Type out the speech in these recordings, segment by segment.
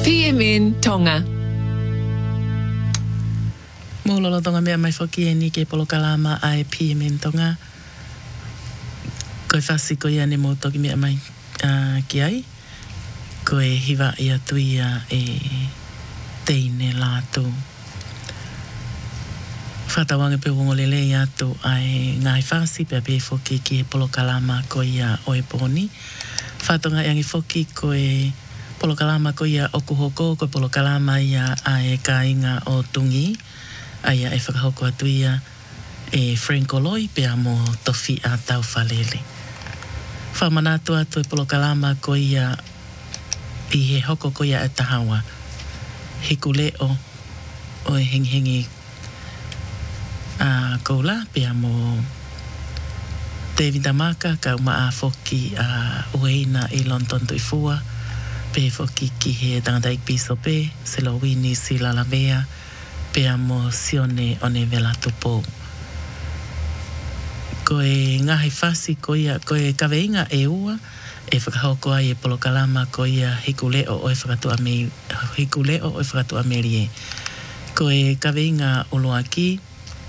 PMN Tonga. Mololo tonga mea mai whoki e ni ke polokalama ai PMN Tonga. Koe whasi ko ia ne mo toki mea mai ki ai. Koe hiwa ia tuia e teine lātu. Whatawanga pe wongolele i atu ai ngai whasi pe pe whoki ki e polokalama ko ia oe poni. Whatonga iangi whoki ko e polokalama ko ia okuhoko ko polokalama ia ai ka inga o tungi. Aia e whakahoko atu ia e Franco Loi pe amo tofi a tau whalele. Whamanatu atu e polokalama ko ia i he hoko ko ia e tahawa. Hiku leo o e hengi koula pe amo David Amaka ka uma a foki a ueina i London tuifua pe foki ki he tangata ikpiso pe se lo wini si lalavea pe amo sione o ne vela tupo. Ko e ngahi whasi ko ia, ko e kaweinga e ua e whakahoko ai e polokalama ko ia hikuleo o e whakatu amerie. Ko e kaweinga uluaki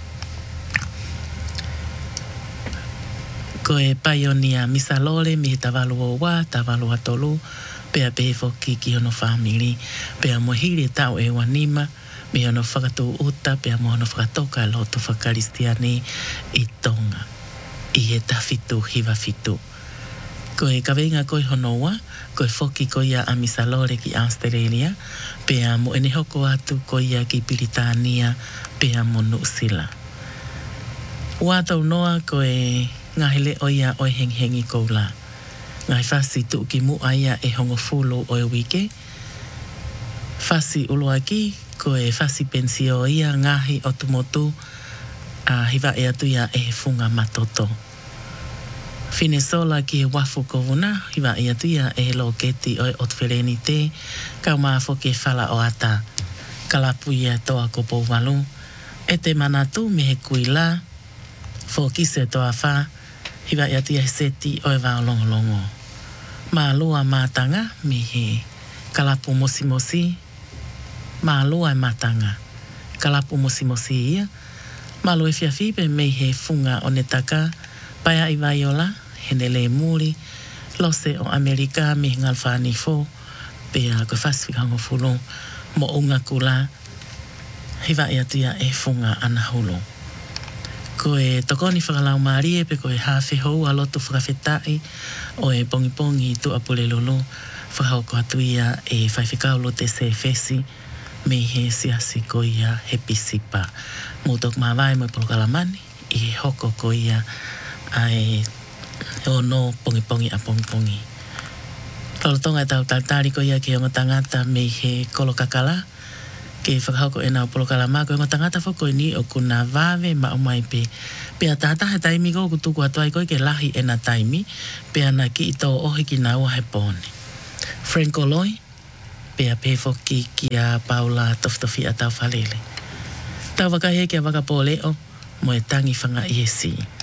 ko e paionia misalole mi he tavalu o wa, tavalu atolu pea pe foki ki ono family pea mohiri tau e wanima mi ono whakatu uta pea mo ono whakatoka lotu whakaristiani i Tonga i he tawhitu hiwa fitu. Ko e kaweinga ko i honoa ko e foki ko ia a misalole ki Australia pea mo ene hoko atu ko ia ki Britania pea mo Nusila. Watau noa ko e ngahile o ia o hengi koula. Ngai whasi tu ki mu aia e hongo fulu o e wike. Whasi uluaki ko e whasi pensio ia ngahi o tumotu hiwa e atu ia e funga matoto. Finesola ki e wafu kovuna hiwa e atu ia e loketi o e otwhereni te kaumafo ke whala o ata. Kalapu ia toa ko pouwalu. E te manatu me he kuila fokise toa wha hiwa ia tia seti o e wao longolongo. Ma lua matanga mi he kalapu mosimosi. Ma lua matanga kalapu mosimosi ia. Ma lua fiafi pe me he funga o netaka paya i vaiola henele muri lose o Amerika mi ngalfani fo pe a ko fasfikango fulo mo unga kula hiwa ia tia e funga anahulu. Ko e tokoni whakalau marie pe ko e hawhi hou a lotu whakawhetai o e pongi tu apule lulu whakahoko atu ia e whaiwhikaulo te se fesi me he siasi ko ia he pisipa. Mūtok mawai mo polokalamani i he hoko ko ia ai o no pongi a pongi. Tolotonga e tau tautari ko ia ki o tangata me he kolokakala ke whakahoko e nao polokalama ko e tangata whako ni o kuna vave ma o mai pe. Pea tata he taimi ko kutuku atuai ko ke lahi e na taimi pea na ki ito ohi ki na ua he pone. Franco Loi pea pe foki ki a Paula toftofi a tau whalele. Tau wakahe ki a wakapoleo mo e tangi whanga i he si.